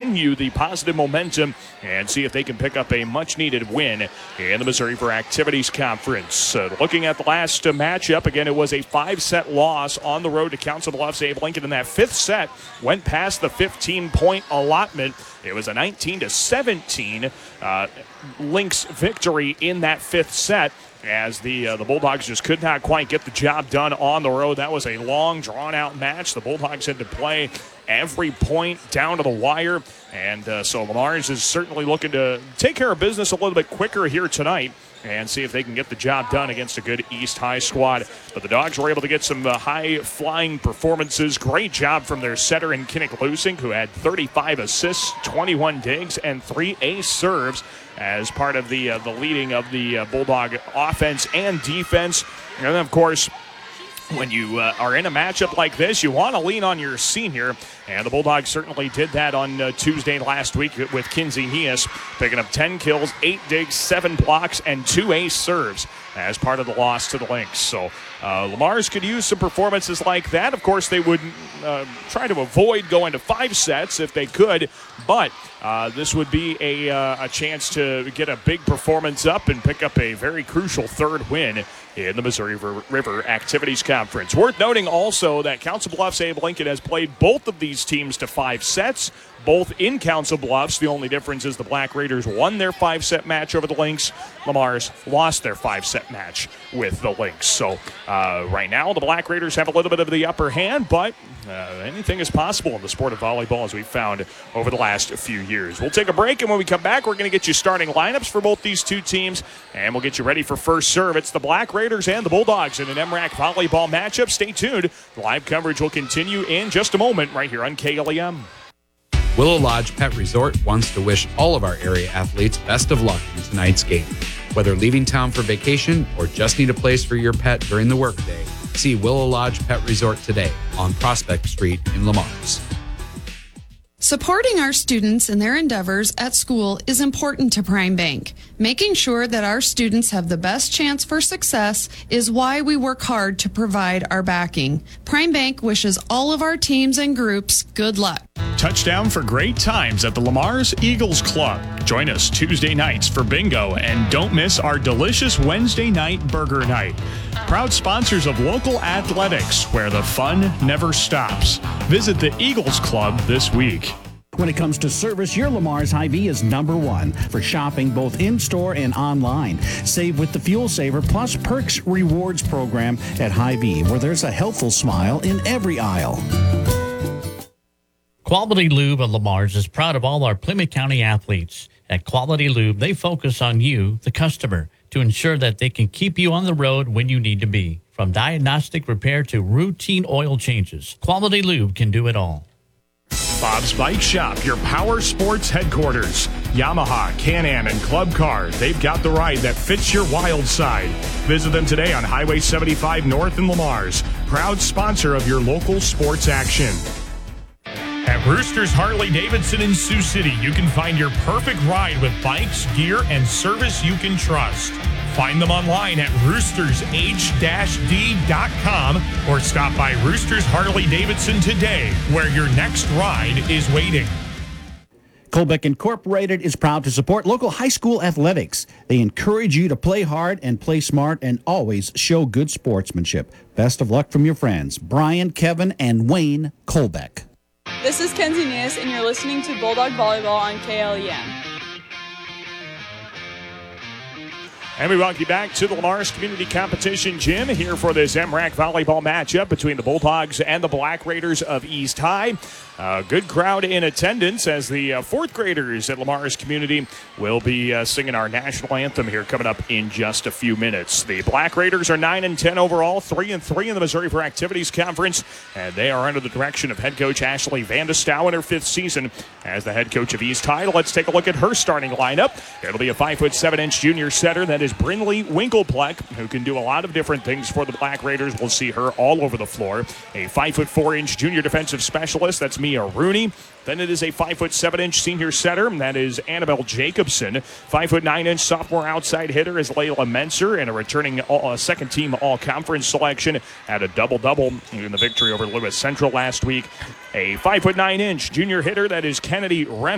continue the positive momentum and see if they can pick up a much-needed win in the Missouri River Activities Conference. Looking at the last matchup, again, it was a 5-set loss on the road to Council Bluffs. Abe Lincoln in that 5th set went past the 15-point allotment. It was a 19-17 Lynx victory in that 5th set, as the Bulldogs just could not quite get the job done on the road. That was a long, drawn-out match. The Bulldogs had to play every point down to the wire, and so Le Mars is certainly looking to take care of business a little bit quicker here tonight and see if they can get the job done against a good East High squad. But the Dogs were able to get some high-flying performances. Great job from their setter in Kinnick Lusing, who had 35 assists, 21 digs, and 3 ace serves as part of the leading of the Bulldog offense and defense. And then, of course, when you are in a matchup like this, you want to lean on your senior, and the Bulldogs certainly did that on Tuesday last week with Kinsey Nias, picking up 10 kills, 8 digs, 7 blocks, and 2 ace serves as part of the loss to the Lynx. So Le Mars could use some performances like that. Of course, they would try to avoid going to 5 sets if they could, but this would be a chance to get a big performance up and pick up a very crucial 3rd win in the Missouri River Activities Conference. Worth noting also that Council Bluffs Abe Lincoln has played both of these teams to 5 sets, both in Council Bluffs. The only difference is the Black Raiders won their 5-set match over the Lynx. Le Mars lost their 5-set match with the Lynx. So right now the Black Raiders have a little bit of the upper hand, but anything is possible in the sport of volleyball, as we've found over the last few years. We'll take a break, and when we come back, we're going to get you starting lineups for both these two teams, and we'll get you ready for first serve. It's the Black Raiders and the Bulldogs in an MRAC volleyball matchup. Stay tuned. Live coverage will continue in just a moment right here on KLEM. Willow Lodge Pet Resort wants to wish all of our area athletes best of luck in tonight's game. Whether leaving town for vacation or just need a place for your pet during the workday, see Willow Lodge Pet Resort today on Prospect Street in Le Mars. Supporting our students in their endeavors at school is important to Prime Bank. Making sure that our students have the best chance for success is why we work hard to provide our backing. Prime Bank wishes all of our teams and groups good luck. Touchdown for great times at the Le Mars Eagles Club. Join us Tuesday nights for bingo, and don't miss our delicious Wednesday night burger night. Proud sponsors of local athletics, where the fun never stops. Visit the Eagles Club this week. When it comes to service, your Le Mars Hy-Vee is #1 for shopping both in-store and online. Save with the Fuel Saver Plus Perks Rewards program at Hy-Vee, where there's a helpful smile in every aisle. Quality Lube of Le Mars is proud of all our Plymouth County athletes. At Quality Lube, they focus on you, the customer, to ensure that they can keep you on the road when you need to be. From diagnostic repair to routine oil changes, Quality Lube can do it all. Bob's Bike Shop, your power sports headquarters. Yamaha, Can-Am, and Club Car. They've got the ride that fits your wild side. Visit them today on Highway 75 North in Le Mars. Proud sponsor of your local sports action. At Roosters Harley-Davidson in Sioux City, you can find your perfect ride with bikes, gear, and service you can trust. Find them online at roostersh-d.com or stop by Roosters Harley-Davidson today, where your next ride is waiting. Colbeck Incorporated is proud to support local high school athletics. They encourage you to play hard and play smart and always show good sportsmanship. Best of luck from your friends, Brian, Kevin, and Wayne Colbeck. This is Kenzie Nias, and you're listening to Bulldog Volleyball on KLEM. And we welcome you back to the Le Mars Community Competition Gym here for this MRAC volleyball matchup between the Bulldogs and the Black Raiders of East High. Good crowd in attendance as the 4th graders at Le Mars Community will be singing our national anthem here coming up in just a few minutes. The Black Raiders are 9-10 overall, 3-3 in the Missouri River Activities Conference, and they are under the direction of head coach Ashley Vandestow in her 5th season as the head coach of East High. Let's take a look at her starting lineup. It'll be a 5'7" junior setter that is Brinley Winkelpleck, who can do a lot of different things for the Black Raiders. We'll see her all over the floor. A 5'4" junior defensive specialist, that's Mia Rooney. Then it is a 5'7" senior setter, and that is Annabelle Jacobson. 5'9" sophomore outside hitter is Layla Menser, and a returning second-team all-conference selection at a double-double in the victory over Lewis Central last week. A 5'9" junior hitter, that is Kennedy Reynolds.